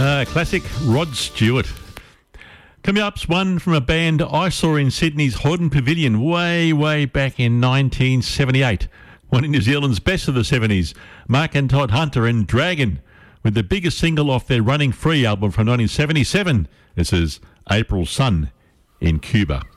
Classic Rod Stewart. Coming up's one from a band I saw in Sydney's Hordern Pavilion way back in 1978. One of New Zealand's best of the 70s, Mark and Todd Hunter and Dragon, with the biggest single off their Running Free album from 1977. This is April Sun in Cuba.